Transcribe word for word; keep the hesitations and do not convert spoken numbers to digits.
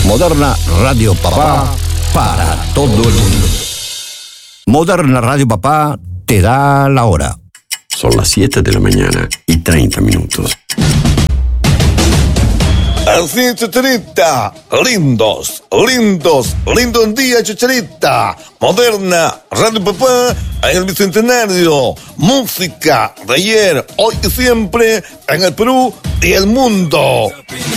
Moderna Radio Papá para todo el mundo. Moderna Radio Papá te da la hora. Son las siete de la mañana y treinta minutos. Así, Chicharita. Lindos, lindos, lindo día, Chicharita. Moderna Radio Papá en el Bicentenario. Música de ayer, hoy y siempre en el Perú y el mundo.